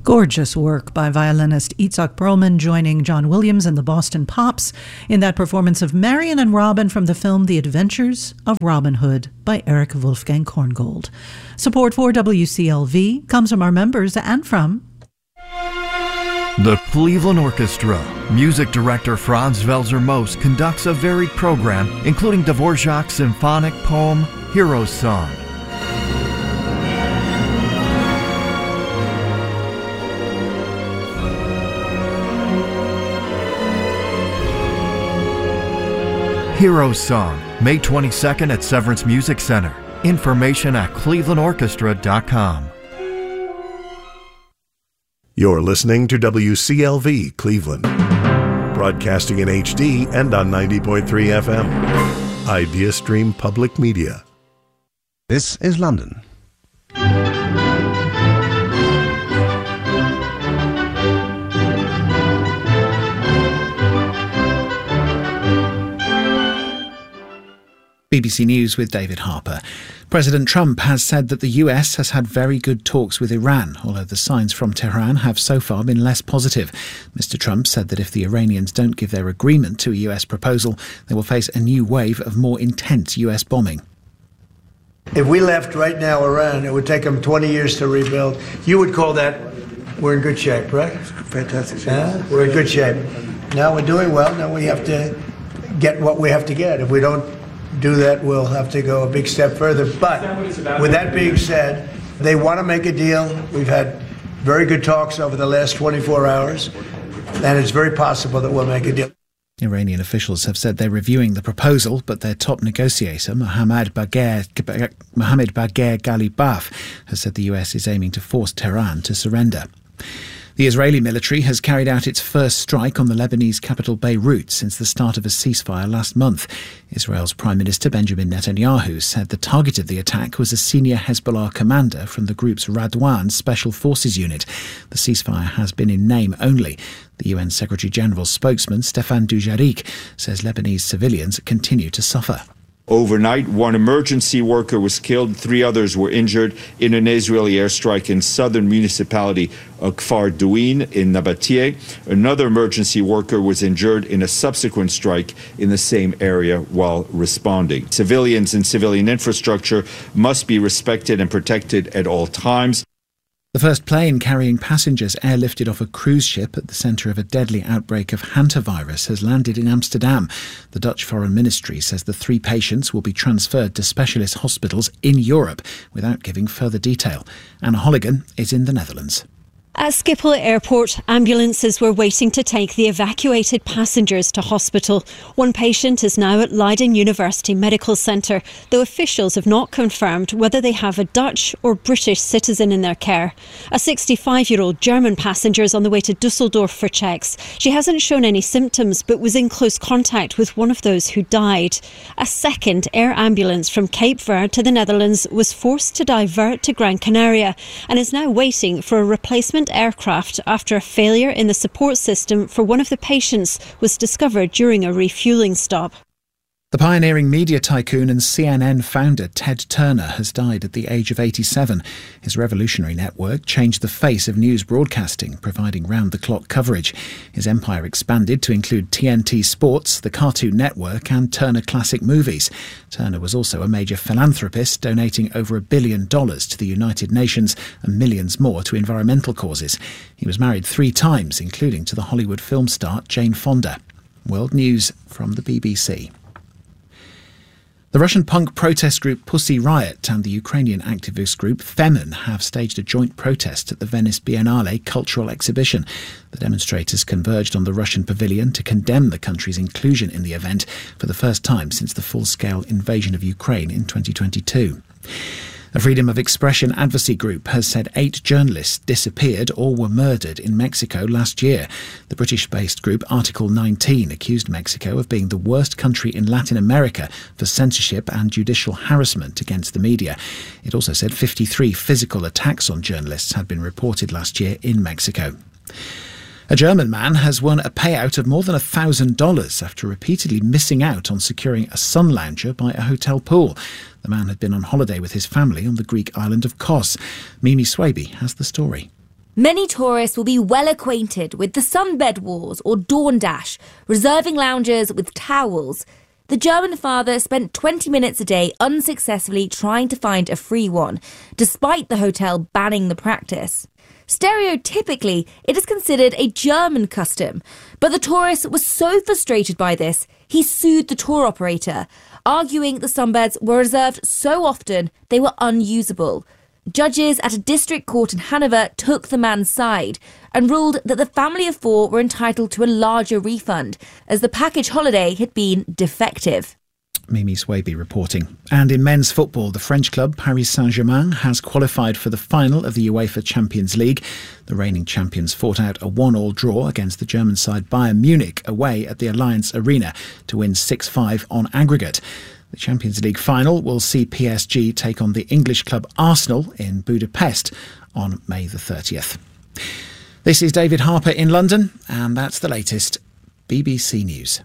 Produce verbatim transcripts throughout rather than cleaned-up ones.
Gorgeous work by violinist Itzhak Perlman, joining John Williams and the Boston Pops in that performance of Marion and Robin from the film The Adventures of Robin Hood by Eric Wolfgang Korngold. Support for W C L V comes from our members and from the Cleveland Orchestra. Music director Franz Welser-Most conducts a varied program, including Dvorak's symphonic poem, Hero's Song. Hero's Song, May twenty-second at Severance Music Center. Information at cleveland orchestra dot com. You're listening to W C L V Cleveland, broadcasting in H D and on ninety point three F M. IdeaStream Public Media. This is London. B B C News with David Harper. President Trump has said that the U S has had very good talks with Iran, although the signs from Tehran have so far been less positive. Mister Trump said that if the Iranians don't give their agreement to a U S proposal, they will face a new wave of more intense U S bombing. If we left right now Iran, it would take them twenty years to rebuild. You would call that, we're in good shape, right? Fantastic shape. Yeah, we're in good shape. Now we're doing well. Now we have to get what we have to get. If we don't do that, we'll have to go a big step further. But with that being said, they want to make a deal. We've had very good talks over the last twenty-four hours, and it's very possible that we'll make a deal. Iranian officials have said they're reviewing the proposal, but their top negotiator, Mohammad Bagher, Mohammad Bagher Ghalibaf, has said the U S is aiming to force Tehran to surrender. The Israeli military has carried out its first strike on the Lebanese capital Beirut since the start of a ceasefire last month. Israel's Prime Minister Benjamin Netanyahu said the target of the attack was a senior Hezbollah commander from the group's Radwan Special Forces unit. The ceasefire has been in name only. The U N Secretary-General's spokesman, Stefan Dujarric, says Lebanese civilians continue to suffer. Overnight, one emergency worker was killed, three others were injured in an Israeli airstrike in southern municipality of Kfar Douin in Nabatea. Another emergency worker was injured in a subsequent strike in the same area while responding. Civilians and civilian infrastructure must be respected and protected at all times. The first plane carrying passengers airlifted off a cruise ship at the centre of a deadly outbreak of hantavirus has landed in Amsterdam. The Dutch Foreign Ministry says the three patients will be transferred to specialist hospitals in Europe without giving further detail. Anna Holligan is in the Netherlands. At Schiphol Airport, ambulances were waiting to take the evacuated passengers to hospital. One patient is now at Leiden University Medical Centre, though officials have not confirmed whether they have a Dutch or British citizen in their care. A sixty-five-year-old German passenger is on the way to Dusseldorf for checks. She hasn't shown any symptoms but was in close contact with one of those who died. A second air ambulance from Cape Verde to the Netherlands was forced to divert to Gran Canaria and is now waiting for a replacement aircraft after a failure in the support system for one of the patients was discovered during a refuelling stop. The pioneering media tycoon and C N N founder Ted Turner has died at the age of eighty-seven. His revolutionary network changed the face of news broadcasting, providing round-the-clock coverage. His empire expanded to include T N T Sports, the Cartoon Network and Turner Classic Movies. Turner was also a major philanthropist, donating over a billion dollars to the United Nations and millions more to environmental causes. He was married three times, including to the Hollywood film star Jane Fonda. World News from the B B C. The Russian punk protest group Pussy Riot and the Ukrainian activist group Femen have staged a joint protest at the Venice Biennale cultural exhibition. The demonstrators converged on the Russian pavilion to condemn the country's inclusion in the event for the first time since the full-scale invasion of Ukraine in twenty twenty-two. A freedom of expression advocacy group has said eight journalists disappeared or were murdered in Mexico last year. The British-based group Article nineteen accused Mexico of being the worst country in Latin America for censorship and judicial harassment against the media. It also said fifty-three physical attacks on journalists had been reported last year in Mexico. A German man has won a payout of more than one thousand dollars after repeatedly missing out on securing a sun lounger by a hotel pool. The man had been on holiday with his family on the Greek island of Kos. Mimi Swaby has the story. Many tourists will be well acquainted with the sunbed wars or dawn dash, reserving lounges with towels. The German father spent twenty minutes a day unsuccessfully trying to find a free one, despite the hotel banning the practice. Stereotypically, it is considered a German custom, but the tourist was so frustrated by this, he sued the tour operator, arguing the sunbeds were reserved so often they were unusable. Judges at a district court in Hanover took the man's side and ruled that the family of four were entitled to a larger refund, as the package holiday had been defective. Mimi Swaby reporting. And in men's football, the French club Paris Saint-Germain has qualified for the final of the UEFA Champions League. The reigning champions fought out a one-all draw against the German side Bayern Munich away at the Allianz Arena to win six five on aggregate. The Champions League final will see P S G take on the English club Arsenal in Budapest on May the thirtieth. This is David Harper in London, and that's the latest B B C News.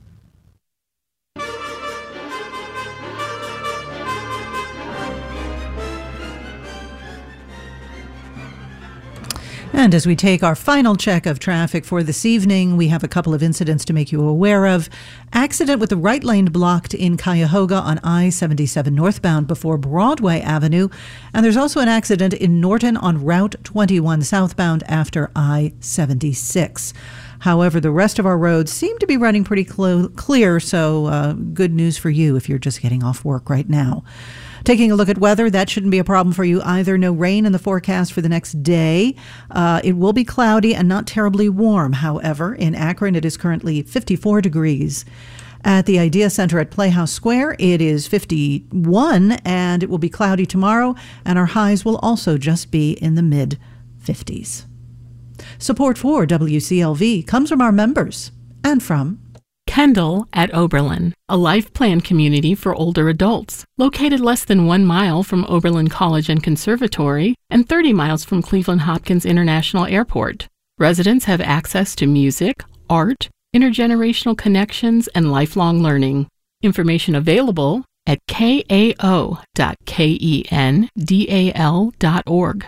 And as we take our final check of traffic for this evening, we have a couple of incidents to make you aware of. Accident with the right lane blocked in Cuyahoga on I seventy-seven northbound before Broadway Avenue. And there's also an accident in Norton on Route twenty-one southbound after I seventy-six. However, the rest of our roads seem to be running pretty clo- clear, so uh, good news for you if you're just getting off work right now. Taking a look at weather, that shouldn't be a problem for you either. No rain in the forecast for the next day. Uh, it will be cloudy and not terribly warm. However, in Akron, it is currently fifty-four degrees. At the Idea Center at Playhouse Square, it is fifty-one, and it will be cloudy tomorrow, and our highs will also just be in the mid-fifties. Support for W C L V comes from our members and from Kendall at Oberlin, a life plan community for older adults, located less than one mile from Oberlin College and Conservatory and thirty miles from Cleveland Hopkins International Airport. Residents have access to music, art, intergenerational connections, and lifelong learning. Information available at k a o dot kendal dot org.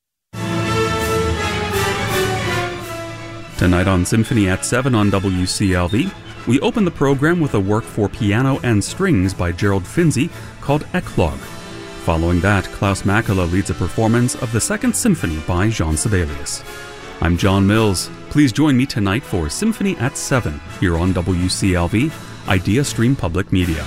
Tonight on Symphony at seven on W C L V, we open the program with a work for piano and strings by Gerald Finzi called Eclogue. Following that, Klaus Makela leads a performance of the Second Symphony by Jean Sibelius. I'm John Mills. Please join me tonight for Symphony at seven here on W C L V, Idea Stream Public Media.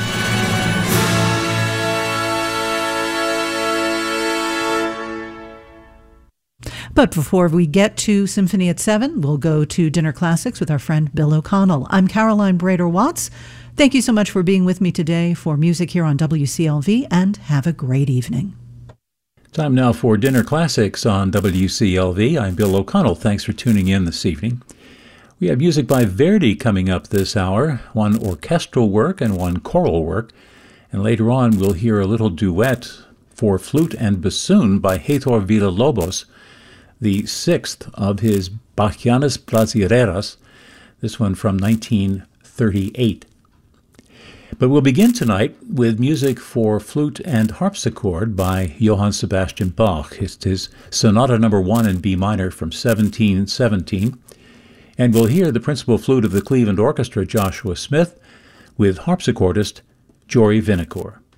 But before we get to Symphony at seven, we'll go to Dinner Classics with our friend Bill O'Connell. I'm Caroline Brader-Watts. Thank you so much for being with me today for music here on W C L V, and have a great evening. Time now for Dinner Classics on W C L V. I'm Bill O'Connell. Thanks for tuning in this evening. We have music by Verdi coming up this hour, one orchestral work and one choral work. And later on, we'll hear a little duet for flute and bassoon by Heitor Villa-Lobos, the sixth of his Bachianas Brasileiras, this one from nineteen thirty-eight. But we'll begin tonight with music for flute and harpsichord by Johann Sebastian Bach. It's his Sonata Number One in B minor from seventeen seventeen. And we'll hear the principal flute of the Cleveland Orchestra, Joshua Smith, with harpsichordist Jory Vinacore.